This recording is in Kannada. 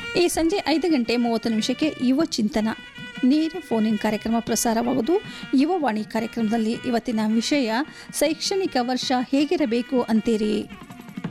ಈ ಸಂಜೆ 5:30 ಯುವ ಚಿಂತನ ನೇರ ಫೋನ್ ಇನ್ ಕಾರ್ಯಕ್ರಮ ಪ್ರಸಾರವಾಗುವುದು. ಯುವವಾಣಿ ಕಾರ್ಯಕ್ರಮದಲ್ಲಿ ಇವತ್ತಿನ ವಿಷಯ ಶೈಕ್ಷಣಿಕ ವರ್ಷ ಹೇಗಿರಬೇಕು ಅಂತೀರಿ.